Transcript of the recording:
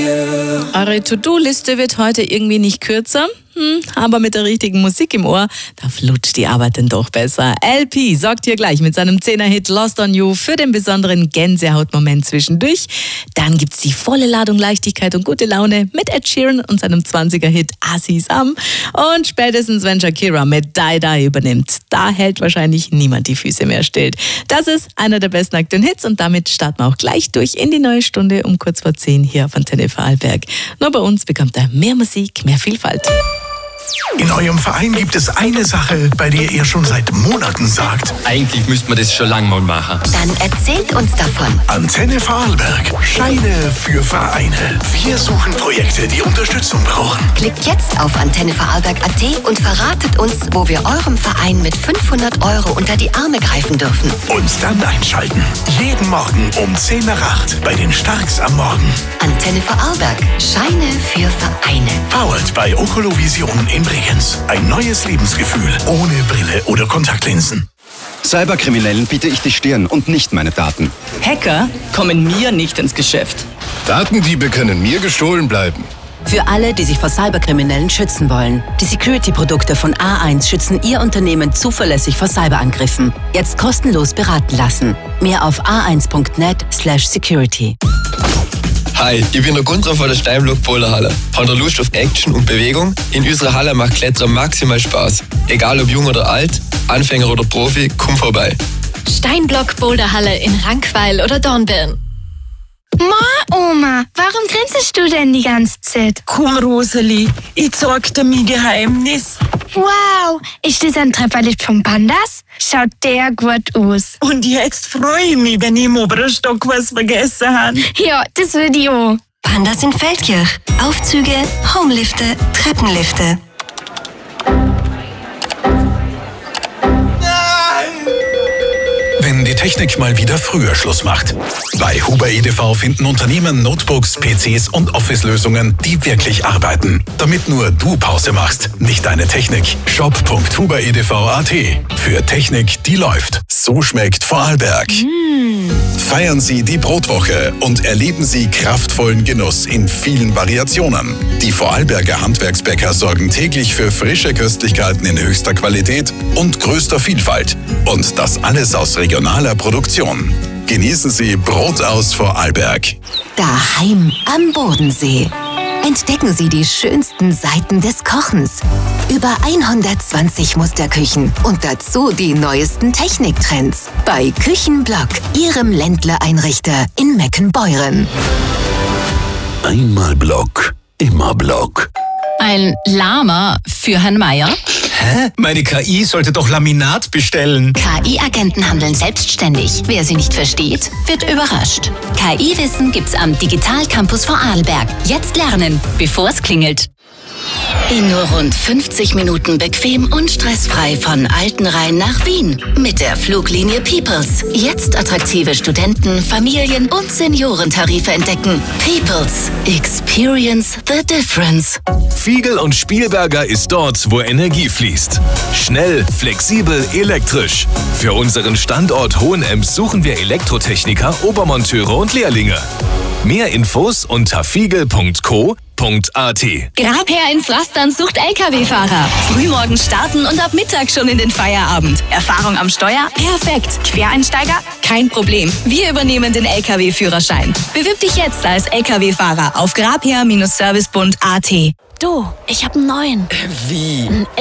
Eure To-Do-Liste wird heute irgendwie nicht kürzer, aber mit der richtigen Musik im Ohr, da flutscht die Arbeit dann doch besser. LP sorgt hier gleich mit seinem 10er-Hit Lost on You für den besonderen Gänsehautmoment zwischendurch. Dann gibt's die volle Ladung Leichtigkeit und gute Laune mit Ed Sheeran und seinem 20er-Hit Assis Am. Und spätestens, wenn Shakira mit Die Die übernimmt, da hält wahrscheinlich niemand die Füße mehr still. Das ist einer der besten aktuellen Hits und damit starten wir auch gleich durch in die neue Stunde um kurz vor 10 hier auf Antenne Vorarlberg. Nur bei uns bekommt er mehr Musik, mehr Vielfalt. In eurem Verein gibt es eine Sache, bei der ihr schon seit Monaten sagt: Eigentlich müsste man das schon lange mal machen. Dann erzählt uns davon. Antenne Vorarlberg. Scheine für Vereine. Wir suchen Projekte, die Unterstützung brauchen. Klickt jetzt auf antennevorarlberg.at und verratet uns, wo wir eurem Verein mit 500 € unter die Arme greifen dürfen. Und dann einschalten. Jeden Morgen um 10 nach 8 bei den Starks am Morgen. Antenne Vorarlberg. Scheine für Vereine. Powered bei Okolovision in Bregenz. Ein neues Lebensgefühl ohne Brille oder Kontaktlinsen. Cyberkriminellen biete ich die Stirn und nicht meine Daten. Hacker kommen mir nicht ins Geschäft. Datendiebe können mir gestohlen bleiben. Für alle, die sich vor Cyberkriminellen schützen wollen. Die Security-Produkte von A1 schützen Ihr Unternehmen zuverlässig vor Cyberangriffen. Jetzt kostenlos beraten lassen. Mehr auf a1.net/security. Hi, ich bin der Gunther von der Steinblock Boulderhalle. Habt ihr Lust auf Action und Bewegung? In unserer Halle macht Klettern maximal Spaß. Egal ob jung oder alt, Anfänger oder Profi, komm vorbei. Steinblock Boulderhalle in Rankweil oder Dornbirn. Oma, warum grinst du denn die ganze Zeit? Komm, Roseli, ich zeig dir mein Geheimnis. Wow, ist das ein Trefferlicht vom Pandas? Schaut der gut aus. Und jetzt freue ich mich, wenn ich im oberen Stock was vergessen habe. Ja, das würde ich auch. Pandas in Feldkirch. Aufzüge, Homelifte, Treppenlifte. Wenn die Technik mal wieder früher Schluss macht. Bei Huber EDV finden Unternehmen Notebooks, PCs und Office-Lösungen, die wirklich arbeiten. Damit nur du Pause machst, nicht deine Technik. Shop.huberedv.at. Für Technik, die läuft. So schmeckt Vorarlberg. Feiern Sie die Brotwoche und erleben Sie kraftvollen Genuss in vielen Variationen. Die Vorarlberger Handwerksbäcker sorgen täglich für frische Köstlichkeiten in höchster Qualität und größter Vielfalt. Und das alles aus regionaler Produktion. Genießen Sie Brot aus Vorarlberg. Daheim am Bodensee. Entdecken Sie die schönsten Seiten des Kochens. Über 120 Musterküchen und dazu die neuesten Techniktrends. Bei Küchenblock, Ihrem Ländler-Einrichter in Meckenbeuren. Einmal Block, immer Block. Ein Lama für Herrn Meier. Hä? Meine KI sollte doch Laminat bestellen. KI-Agenten handeln selbstständig. Wer sie nicht versteht, wird überrascht. KI-Wissen gibt's am Digital Campus Vorarlberg. Jetzt lernen, bevor es klingelt. In nur rund 50 Minuten bequem und stressfrei von Altenrhein nach Wien. Mit der Fluglinie Peoples. Jetzt attraktive Studenten-, Familien- und Seniorentarife entdecken. Peoples. Experience the difference. Fiegel und Spielberger ist dort, wo Energie fließt. Schnell, flexibel, elektrisch. Für unseren Standort Hohenems suchen wir Elektrotechniker, Obermonteure und Lehrlinge. Mehr Infos unter fiegel.co.at. Grabherr in Pflastern sucht LKW-Fahrer. Frühmorgens starten und ab Mittag schon in den Feierabend. Erfahrung am Steuer? Perfekt. Quereinsteiger? Kein Problem. Wir übernehmen den LKW-Führerschein. Bewirb dich jetzt als LKW-Fahrer auf grabherr-servicebund.at. Du, ich hab einen neuen. Wie?